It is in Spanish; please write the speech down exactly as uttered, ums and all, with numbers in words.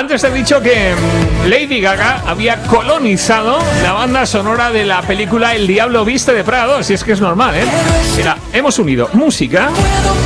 Antes he dicho que Lady Gaga había colonizado la banda sonora de la película El Diablo Viste de Prada dos, y es que es normal, ¿eh? Mira, hemos unido música